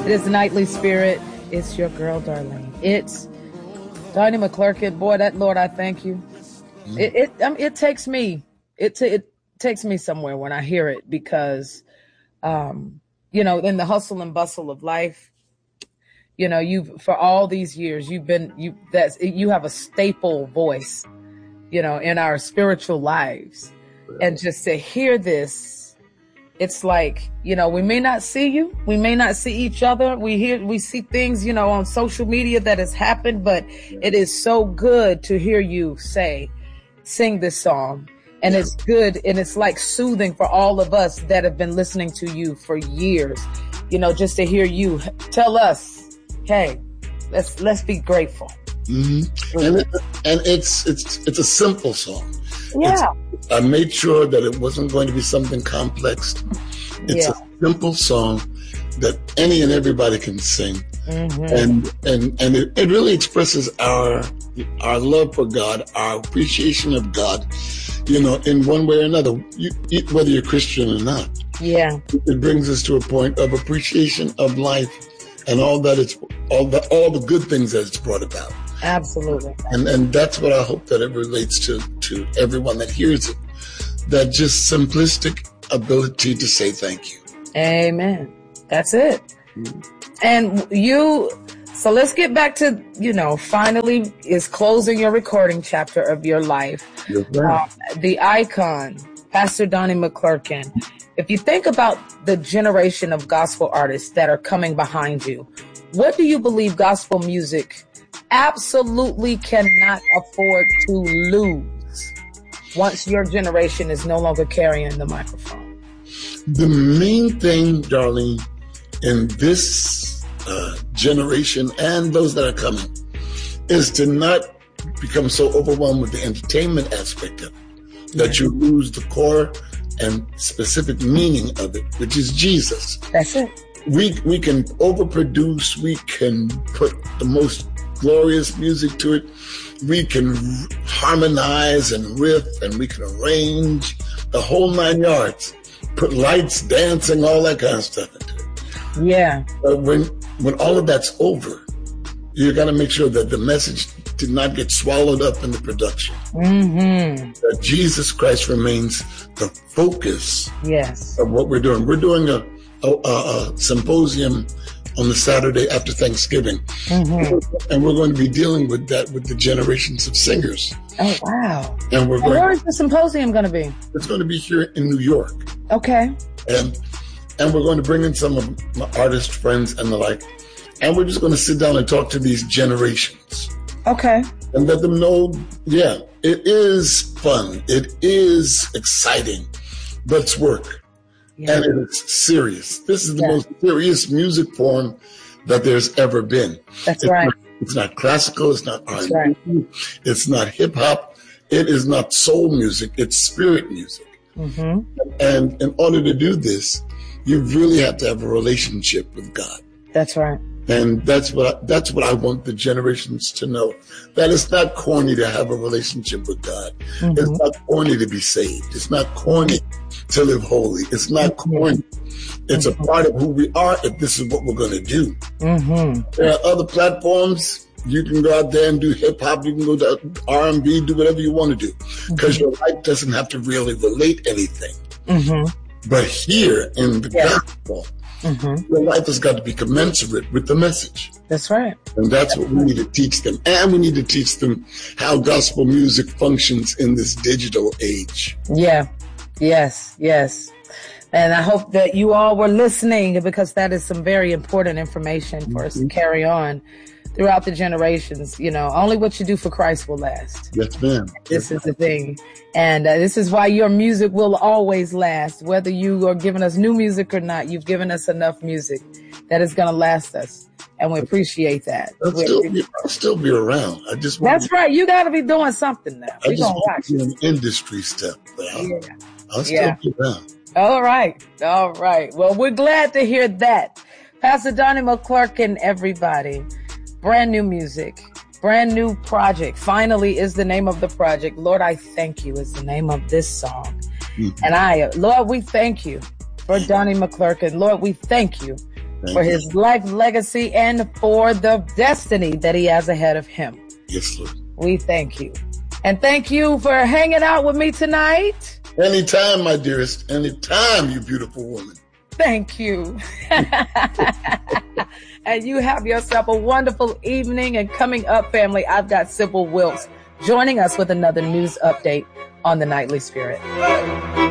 It is Nightly Spirit. It's your girl, Darlene. It's Donnie McClurkin. Boy, that Lord, I thank you. It takes me. It takes me somewhere when I hear it because, in the hustle and bustle of life, for all these years, you have a staple voice, in our spiritual lives. And just to hear this, it's like, we may not see you. We may not see each other. We see things, on social media that has happened, but it is so good to hear you sing this song. And it's good. And it's like soothing for all of us that have been listening to you for years, just to hear tell us, hey, let's be grateful. Mm-hmm. And it's a simple song. Yeah. I made sure that it wasn't going to be something complex. It's a simple song that any and everybody can sing. Mm-hmm. And it really expresses our love for God, our appreciation of God, in one way or another, whether you're Christian or not. Yeah. It brings us to a point of appreciation of life and all the good things that it's brought about. Absolutely. And that's what I hope that it relates to everyone that hears it. That just simplistic ability to say thank you. Amen. That's it. And so let's get back to, finally is closing your recording chapter of your life. Yes, ma'am. The icon, Pastor Donnie McClurkin. If you think about the generation of gospel artists that are coming behind you, what do you believe gospel music absolutely cannot afford to lose once your generation is no longer carrying the microphone? The main thing, Darlene, in this generation and those that are coming is to not become so overwhelmed with the entertainment aspect of it that you lose the core and specific meaning of it, which is Jesus. That's it. We can overproduce, we can put the most glorious music to it, we can harmonize and riff, and we can arrange the whole 9 yards, put lights, dancing, all that kind of stuff into it. Yeah. But when all of that's over, you got to make sure that the message did not get swallowed up in the production. Mm-hmm. That Jesus Christ remains the focus of what we're doing. We're doing a symposium on the Saturday after Thanksgiving. Mm-hmm. And we're going to be dealing with that with the generations of singers. Oh, wow. And where is the symposium going to be? It's going to be here in New York. Okay. And we're going to bring in some of my artist friends and the like. And we're just going to sit down and talk to these generations. Okay. And let them know, it is fun. It is exciting, but it's work. Yeah. And it's serious. This is the most serious music form that there's ever been. That's right. It's not classical. It's not R&B. Right. It's not hip hop. It is not soul music. It's spirit music. Mm-hmm. And in order to do this, you really have to have a relationship with God. That's right. And that's what I want the generations to know. That it's not corny to have a relationship with God. Mm-hmm. It's not corny to be saved. It's not corny to live holy. It's not corny. It's a part of who we are if this is what we're going to do. Mm-hmm. There are other platforms. You can go out there and do hip hop. You can go to R&B, do whatever you want to do. Because your life doesn't have to really relate anything. Mm-hmm. But here in the gospel, your life has got to be commensurate with the message. That's right. And that's what we need to teach them. And we need to teach them how gospel music functions in this digital age. Yeah. Yes. And I hope that you all were listening, because that is some very important information for us to carry on throughout the generations. Only what you do for Christ will last. Yes, ma'am. This is the thing. And this is why your music will always last. Whether you are giving us new music or not, you've given us enough music that is going to last us. And we appreciate that. I'll still be around. That's right. You got to be doing something now. I just want to do an industry step. But I'll still be around. All right. Well, we're glad to hear that. Pastor Donnie McClurkin, everybody. Brand new music, brand new project. Finally is the name of the project. Lord, I thank you is the name of this song. Mm-hmm. And Lord, we thank you for Donnie McClurkin. Lord, we thank you for his life legacy and for the destiny that he has ahead of him. Yes, Lord. We thank you. And thank you for hanging out with me tonight. Anytime, my dearest. Anytime, you beautiful woman. Thank you. And you have yourself a wonderful evening. And coming up, family, I've got Sybil Wilkes joining us with another news update on the Nightly Spirit.